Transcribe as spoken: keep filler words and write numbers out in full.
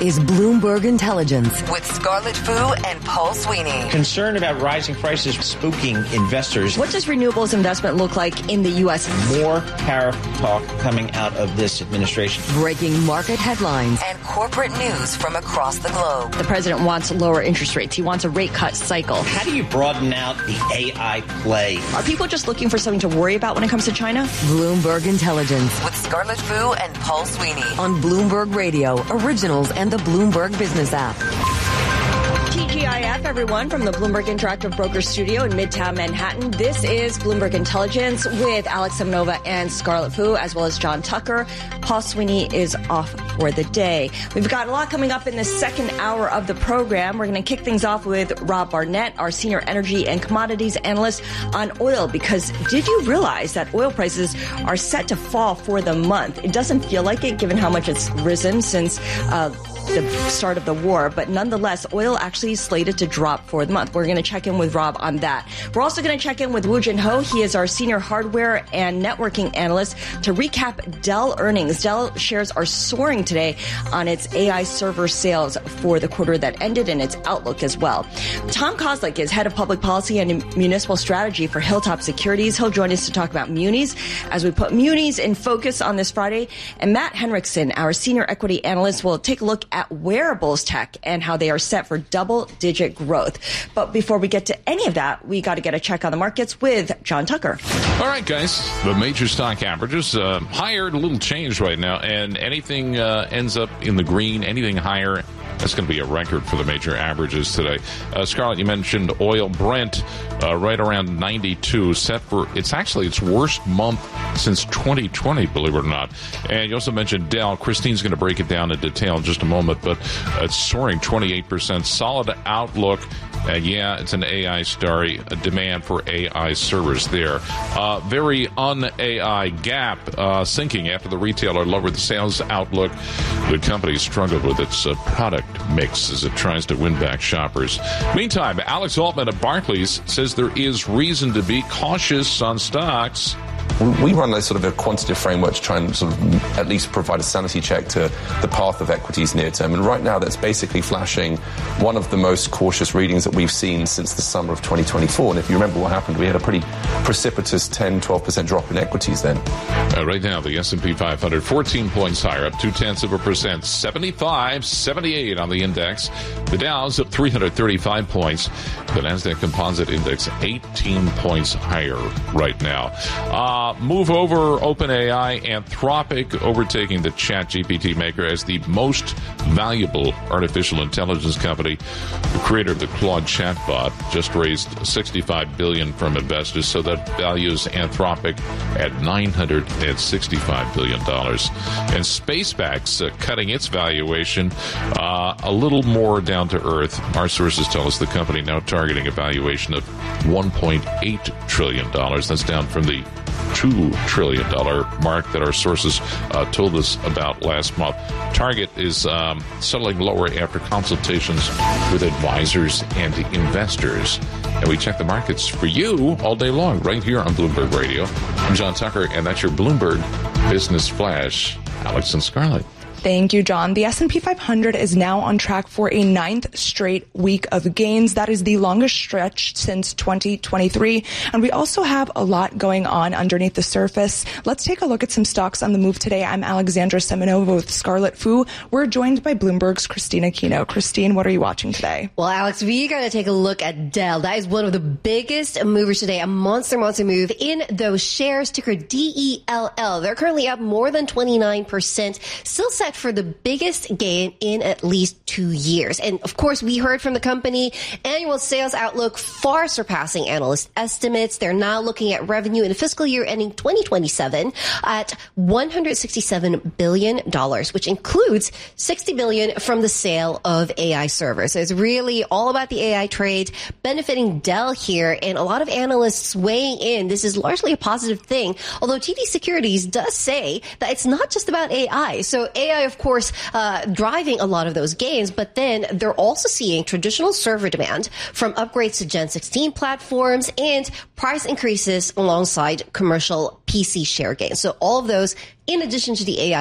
is Bloomberg Intelligence with Scarlett Fu and Paul Sweeney. Concern about rising prices spooking investors. What does renewables investment look like in the U S? More tariff talk coming out of this administration. Breaking market headlines and corporate news from across the globe. The president wants lower interest rates. He wants a rate cut cycle. How do you broaden out the A I play? Are people just looking for something to worry about when it comes to China? Bloomberg Intelligence with Scarlett Fu and Paul Sweeney on Bloomberg Radio, Originals, and the Bloomberg Business app. T G I F, everyone, from the Bloomberg Interactive Brokers Studio in Midtown Manhattan. This is Bloomberg Intelligence with Alex Semenova and Scarlett Fu, as well as John Tucker. Paul Sweeney is off for the day. We've got a lot coming up in the second hour of the program. We're going to kick things off with Rob Barnett, our senior energy and commodities analyst on oil, because did you realize that oil prices are set to fall for the month? It doesn't feel like it, given how much it's risen since uh, the start of the war, but nonetheless, oil actually is slated to drop for the month. We're going to check in with Rob on that. We're also going to check in with Woo Jin Ho. He is our senior hardware and networking analyst to recap Dell earnings. Dell shares are soaring today on its A I server sales for the quarter that ended and its outlook as well. Tom Kozlik is head of public policy and municipal strategy for Hilltop Securities. He'll join us to talk about munis as we put munis in focus on this Friday. And Matt Henriksen, our senior equity analyst, will take a look at wearables tech and how they are set for double-digit growth. But before we get to any of that, we got to get a check on the markets with John Tucker. All right, guys. The major stock averages uh, higher, a little change right now, and anything uh, ends up in the green, anything higher, that's going to be a record for the major averages today. Uh, Scarlett, you mentioned oil. Brent uh, right around ninety-two, set for, it's actually its worst month since twenty twenty, believe it or not. And you also mentioned Dell. Christine's going to break it down in detail in just a moment, but uh, it's soaring twenty-eight percent. Solid outlook. Uh, yeah, it's an A I story, a demand for A I servers there. Uh, very un-A I Gap uh, sinking after the retailer lowered the sales outlook. The company struggled with its uh, product mix as it tries to win back shoppers. Meantime, Alex Altman of Barclays says there is reason to be cautious on stocks. We run a sort of a quantitative framework to try and sort of at least provide a sanity check to the path of equities near term. And right now that's basically flashing one of the most cautious readings that we've seen since the summer of twenty twenty-four. And if you remember what happened, we had a pretty precipitous ten, twelve percent drop in equities then. Uh, right now, the S and P five hundred, fourteen points higher, up two-tenths of a percent, seventy-five, seventy-eight on the index. The Dow's up three hundred thirty-five points. The NASDAQ Composite Index, eighteen points higher right now. Uh, move over OpenAI, Anthropic overtaking the ChatGPT maker as the most valuable artificial intelligence company. The creator of the Claude chatbot just raised sixty-five billion dollars from investors, so that values Anthropic at nine hundred sixty-five billion dollars. And SpaceX uh, cutting its valuation uh, a little more down to earth. Our sources tell us the company now targeting a valuation of one point eight trillion dollars. That's down from the two trillion dollars mark that our sources uh, told us about last month. Target is um, settling lower after consultations with advisors and investors. And we check the markets for you all day long right here on Bloomberg Radio. I'm John Tucker, and that's your Bloomberg Business Flash. Alex and Scarlett. Thank you, John. The S and P five hundred is now on track for a ninth straight week of gains. That is the longest stretch since twenty twenty-three. And we also have a lot going on underneath the surface. Let's take a look at some stocks on the move today. I'm Alexandra Semenova with Scarlett Fu. We're joined by Bloomberg's Christina Kino. Christine, what are you watching today? Well, Alex, we got to take a look at Dell. That is one of the biggest movers today, a monster, monster move in those shares, ticker D E L L. They're currently up more than twenty-nine percent, still set for the biggest gain in at least two years. And of course, we heard from the company, annual sales outlook far surpassing analyst estimates. They're now looking at revenue in the fiscal year ending twenty twenty-seven at one hundred sixty-seven billion dollars, which includes sixty billion dollars from the sale of A I servers. So it's really all about the A I trade benefiting Dell here, and a lot of analysts weighing in. This is largely a positive thing, although T D Securities does say that it's not just about A I. So A I, of course, uh, driving a lot of those gains, but then they're also seeing traditional server demand from upgrades to Gen sixteen platforms and price increases alongside commercial P C share gains. So all of those, in addition to the A I